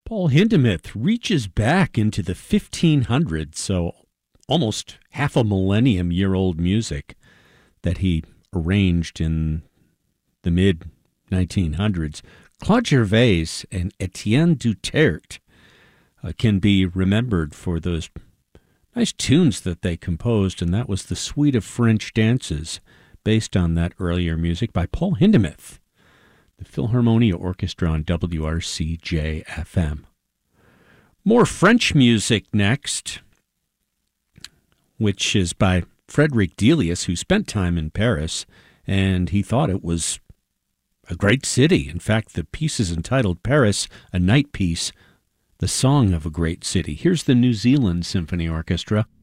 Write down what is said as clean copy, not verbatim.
Paul Hindemith reaches back into the 1500s, so almost half a millennium-year-old music that he arranged in the mid-1900s. Claude Gervais and Etienne Duterte can be remembered for those nice tunes that they composed, and that was the Suite of French Dances, based on that earlier music by Paul Hindemith, the Philharmonia Orchestra on WRCJ-FM. More French music next, which is by Frederick Delius, who spent time in Paris, and he thought it was a great city. In fact, the piece is entitled Paris, a Night Piece, the Song of a Great City. Here's the New Zealand Symphony Orchestra.